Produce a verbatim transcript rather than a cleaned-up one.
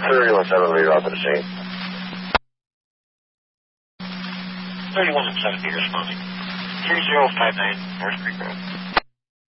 thirty-one seven, lead off at the scene. thirty-one and seventy responding. three zero five nine North Creek Road.